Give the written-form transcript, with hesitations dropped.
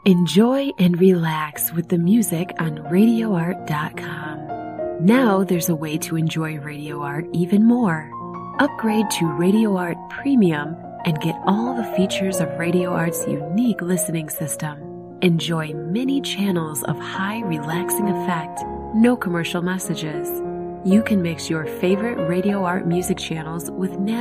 Enjoy and relax with the music on RadioArt.com. Now there's a way to enjoy Radio Art even more. Upgrade to Radio Art Premium and get all the features of Radio Art's unique listening system. Enjoy many channels of high relaxing effect, no commercial messages. You can mix your favorite Radio Art music channels with natural